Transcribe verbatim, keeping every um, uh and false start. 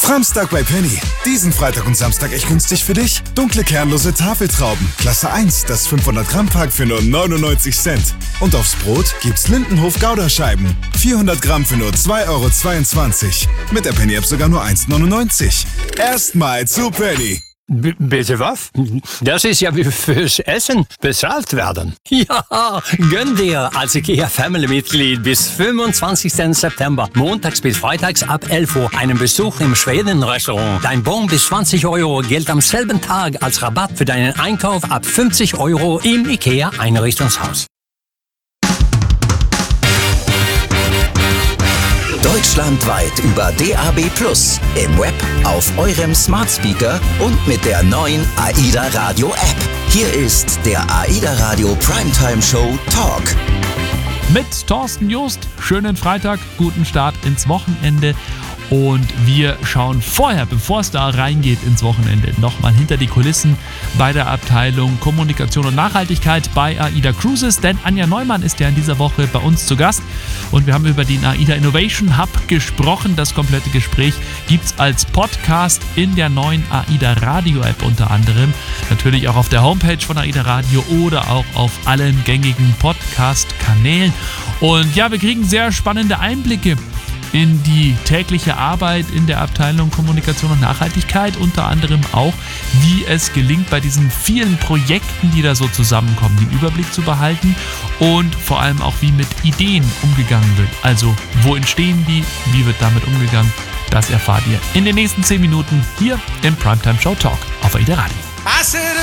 Framstag bei Penny. Diesen Freitag und Samstag echt günstig für dich. Dunkle kernlose Tafeltrauben. Klasse eins, das fünfhundert Gramm Pack für nur neunundneunzig Cent. Und aufs Brot gibt's Lindenhof Gouda-Scheiben. vierhundert Gramm für nur zwei Euro zweiundzwanzig. Mit der Penny-App sogar nur eins neunundneunzig. Erstmal zu Penny. B- bitte was? Das ist ja wie fürs Essen bezahlt werden. Ja, gönn dir als IKEA Family-Mitglied bis fünfundzwanzigsten September, montags bis freitags ab elf Uhr, einen Besuch im Schweden-Restaurant. Dein Bon bis zwanzig Euro gilt am selben Tag als Rabatt für deinen Einkauf ab fünfzig Euro im IKEA Einrichtungshaus. Deutschlandweit über D A B plus, im Web, auf eurem Smart Speaker und mit der neuen AIDA Radio App. Hier ist der AIDA Radio Primetime Show Talk. Mit Thorsten Just. Schönen Freitag, guten Start ins Wochenende. Und wir schauen vorher, bevor es da reingeht ins Wochenende, nochmal hinter die Kulissen bei der Abteilung Kommunikation und Nachhaltigkeit bei AIDA Cruises. Denn Anja Neumann ist ja in dieser Woche bei uns zu Gast. Und wir haben über den AIDA Innovation Hub gesprochen. Das komplette Gespräch gibt es als Podcast in der neuen AIDA Radio App unter anderem. Natürlich auch auf der Homepage von AIDA Radio oder auch auf allen gängigen Podcast-Kanälen. Und ja, wir kriegen sehr spannende Einblicke in die tägliche Arbeit in der Abteilung Kommunikation und Nachhaltigkeit, unter anderem auch, wie es gelingt, bei diesen vielen Projekten, die da so zusammenkommen, den Überblick zu behalten und vor allem auch, wie mit Ideen umgegangen wird. Also, wo entstehen die, wie wird damit umgegangen, das erfahrt ihr in den nächsten zehn Minuten hier im Primetime Show Talk auf AIDA Radio.